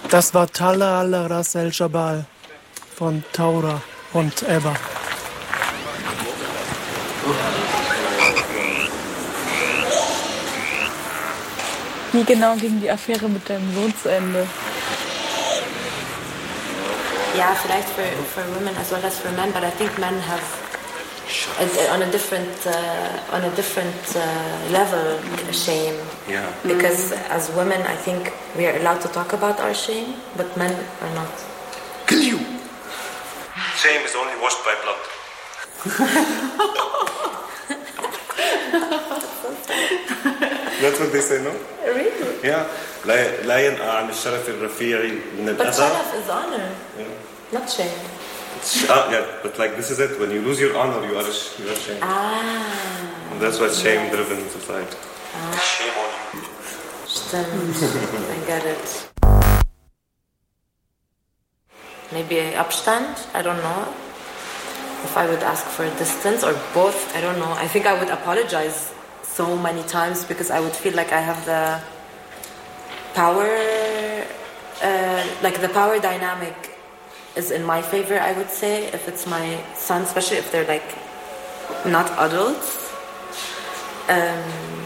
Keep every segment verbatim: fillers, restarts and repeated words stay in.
Das war Talla al-Ras el-Jabal von Taura und Ebba. Wie genau ging die Affäre mit deinem Sohn zu Ende? Yeah, vielleicht for, for women as well as for men, but I think men have a, on a different uh, on a different uh, level shame. Yeah. Because mm. as women, I think we are allowed to talk about our shame, but men are not. Kill you. Shame is only washed by blood. That's what they say, no? Really? Yeah. لا لا ينقع عن الشرف الرفيعي من But الأذى. sharaf is honor, Yeah. not shame. It's, uh, yeah, but like this is it. When you lose your honor, you are you are shamed. Ah. And that's why shame-driven society. Ah. Shame on you. Stimmt. I get it. Maybe Abstand. I don't know. If I would ask for distance or both, I don't know. I think I would apologize so many times because I would feel like I have the power, uh, like the power dynamic is in my favor, I would say, if it's my son, especially if they're like not adults. Um,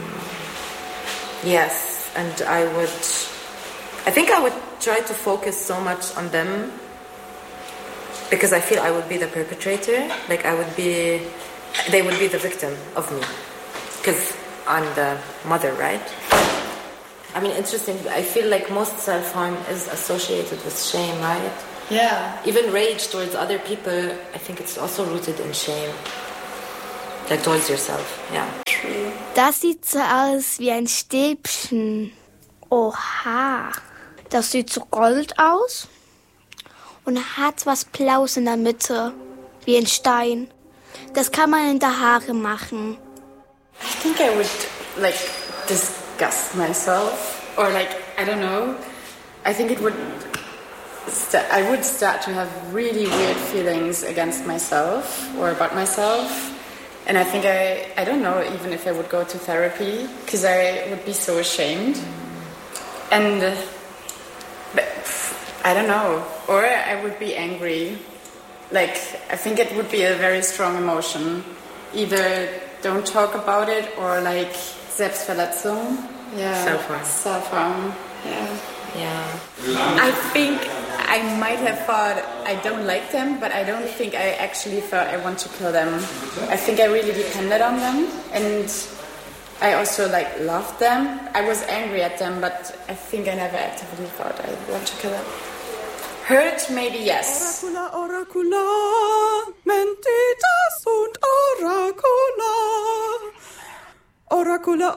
yes, and I would, I think I would try to focus so much on them because I feel I would be the perpetrator, like I would be, they would be the victim of me because I'm the mother, right? I mean, interesting. I feel like most self-harm is associated with shame, right? Yeah. Even rage towards other people, I think it's also rooted in shame. Like towards yourself, yeah. True. Das sieht so aus wie ein Stäbchen. Oha. Das sieht so gold aus und hat was Blaues in der Mitte, wie ein Stein. Das kann man in die Haare machen. I think I would, like, disgust myself. Or, like, I don't know. I think it would... St- I would start to have really weird feelings against myself or about myself. And I think I... I don't know even if I would go to therapy. Because I would be so ashamed. And... Uh, but, I don't know. Or I would be angry. Like, I think it would be a very strong emotion. Either don't talk about it or like Selbstverletzung. Yeah. Self-harm. Self-harm. Yeah. Yeah. I think I might have thought I don't like them, but I don't think I actually thought I want to kill them. I think I really depended on them, and I also like loved them. I was angry at them, but I think I never actively thought I want to kill them. Hurt, maybe yes. Oracula, oracula, mentitas und oracula. Oracula,